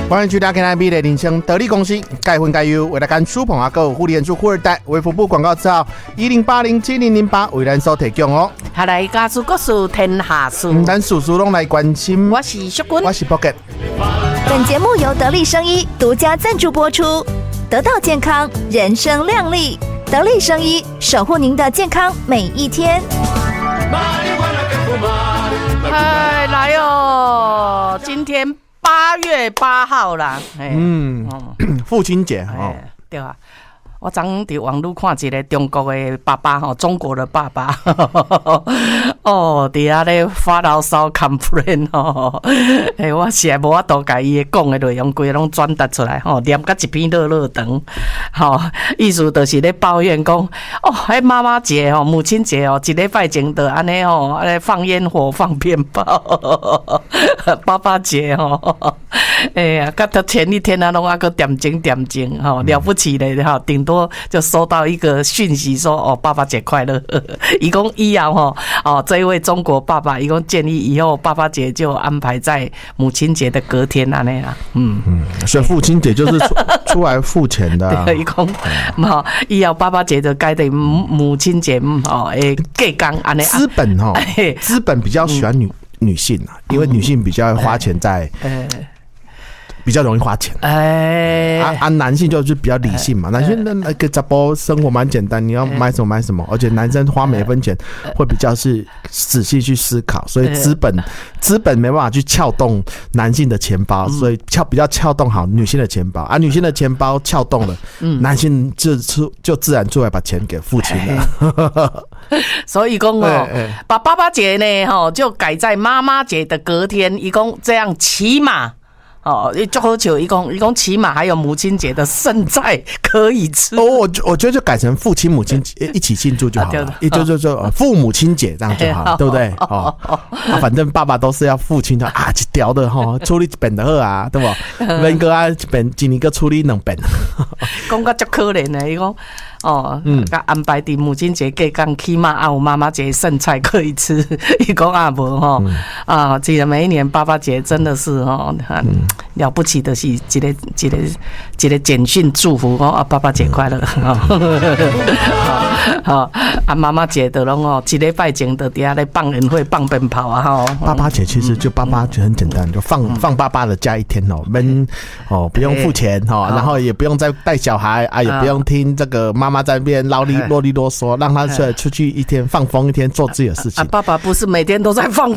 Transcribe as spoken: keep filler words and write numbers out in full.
欢迎去到 K I B 的林生得力公司，该分该优，为了干书棚啊，购互联处富二代，为服务广告字号一零八零七零零八为咱所提供哦。 下来家事国事天下事， 咱叔叔拢来关心。 我是淑君， 我是 Pocket。 本节目由得力生医独家赞助播出，得到健康，人生亮丽。得力生医守护您的健康每一天。 哎，来哦，今天八月八号啦， 嗯，父亲节哦， 对啊。我昨天在网络看一个中国的爸爸吼，中国的爸爸哦，伫遐咧发牢骚 complain 吼，诶，我实在无法度甲伊讲的内容规拢转达出来吼，念甲一篇热热长，吼，意思就是咧抱怨讲，哦，迄妈妈节吼，母亲节哦，一礼拜前就安尼吼，安尼放烟火、放鞭炮，爸爸节吼，哎呀，甲他前一天啊，拢啊个点睛点睛吼，了不起咧吼，顶多就收到一个讯息说哦，爸爸节快乐。一共一样哈哦，这一位中国爸爸一共建议以后爸爸节就安排在母亲节的隔天啊那样，嗯嗯，所以父亲节就是出出来付钱的、啊。 对，一共好以后爸爸节就改成母亲节哦，诶，隔天安尼。 资本哈，资本比较喜欢女、嗯、女性啊，因为女性比较花钱在。嗯嗯比较容易花钱，哎、欸，啊啊，男性就是比较理性嘛，欸、男性的那个杂包生活蛮简单，你要买什么买什么，而且男生花每分钱会比较是仔细去思考，所以资本资本没办法去撬动男性的钱包，所以撬比较撬动好女性的钱包，啊，女性的钱包撬动了，嗯、男性就就自然出来把钱给父亲了。 所以讲哦，把爸爸节呢，哈，就改在妈妈节的隔天，一共这样起码。哦，就好像一共一共起码还有母亲节的剩菜可以吃。哦， 我我觉得就改成父亲母亲节一起庆祝就好了，也就就就父母亲节这样就好了，对不对？哦，啊，反正爸爸都是要父亲的啊，一条的哈，处理一本的好啊，对不？免个啊，一本一年个处理两本。 讲到足可怜的，伊讲。哦，嗯，安排伫母亲节隔天，起码啊有妈妈节剩菜可以吃。伊讲啊无吼，啊，记得每一年爸爸节真的是吼，很了不起的是，一个一个一个简讯祝福哦啊，爸爸节快乐。好啊，妈妈节的拢哦，一礼拜前就底下咧放烟火、放鞭炮啊吼。 爸爸节其实就爸爸就很简单，就放放爸爸的假一天哦，们哦不用付钱哈，然后也不用再带小孩啊，也不用听这个妈。妈妈在那边唠里啰里啰嗦，让他出来出去一天放风一天，做自己的事情。 啊，爸爸不是每天都在放